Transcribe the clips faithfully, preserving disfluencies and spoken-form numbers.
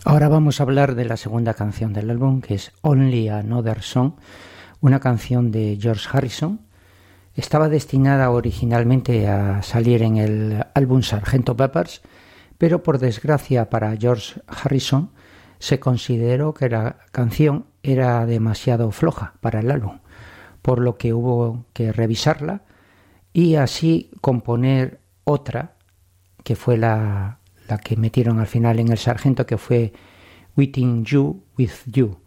Ahora vamos a hablar de la segunda canción del álbum, que es Only Another Song, una canción de George Harrison. Estaba destinada originalmente a salir en el álbum sargento Pepper's, pero por desgracia para George Harrison se consideró que la canción era demasiado floja para el álbum, por lo que hubo que revisarla y así componer otra, que fue la, la que metieron al final en el sargento, que fue Within You, With You,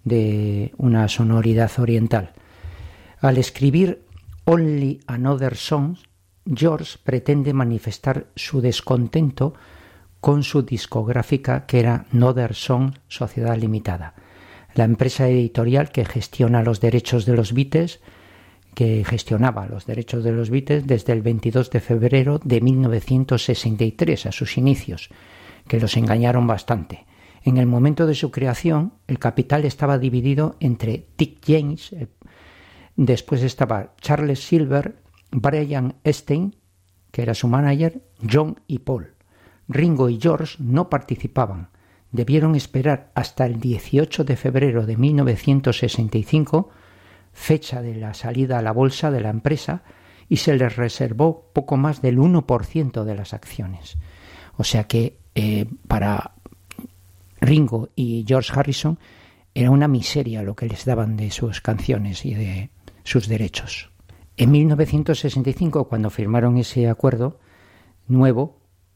de una sonoridad oriental. Al escribir Only Another Song, George pretende manifestar su descontento con su discográfica, que era Another Song Sociedad Limitada, la empresa editorial que gestiona los derechos de los Beatles, que gestionaba los derechos de los Beatles desde el veintidós de febrero de mil novecientos sesenta y tres, a sus inicios, que los engañaron bastante. En el momento de su creación, el capital estaba dividido entre Dick James, después estaba Charles Silver, Brian Epstein, que era su manager, John y Paul. Ringo y George no participaban. Debieron esperar hasta el dieciocho de febrero de mil novecientos sesenta y cinco, fecha de la salida a la bolsa de la empresa, y se les reservó poco más del uno por ciento de las acciones. O sea que eh, para Ringo y George Harrison era una miseria lo que les daban de sus canciones y de sus derechos. En mil novecientos sesenta y cinco, cuando firmaron ese acuerdo nuevo,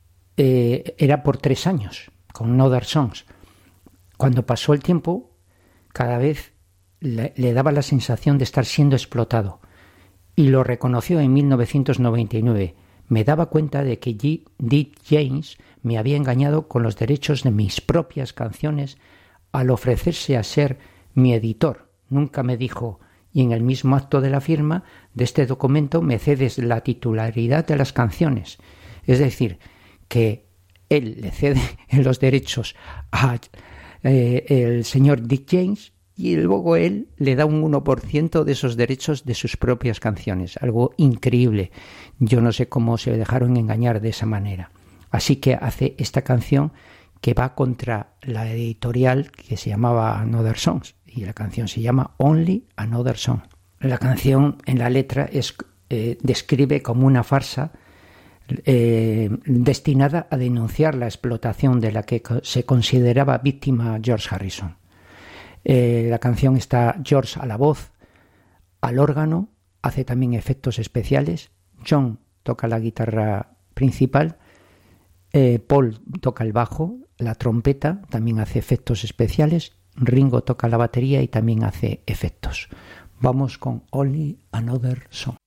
eh, era por tres años, con Another Songs. Cuando pasó el tiempo, cada vez le, le daba la sensación de estar siendo explotado, y lo reconoció en mil novecientos noventa y nueve. Me daba cuenta de que G. Dick James me había engañado con los derechos de mis propias canciones al ofrecerse a ser mi editor. Nunca me dijo: y en el mismo acto de la firma de este documento me cedes la titularidad de las canciones. Es decir, que él le cede los derechos a eh, el señor Dick James, y luego él le da un uno por ciento de esos derechos de sus propias canciones. Algo increíble. Yo no sé cómo se dejaron engañar de esa manera. Así que hace esta canción que va contra la editorial que se llamaba Another Songs, y la canción se llama Only Another Song. La canción en la letra es, eh, describe como una farsa eh, destinada a denunciar la explotación de la que se consideraba víctima George Harrison. Eh, la canción está George a la voz, al órgano, hace también efectos especiales. John toca la guitarra principal, eh, Paul toca el bajo, la trompeta, también hace efectos especiales. Ringo toca la batería y también hace efectos. Vamos con Only Another Song.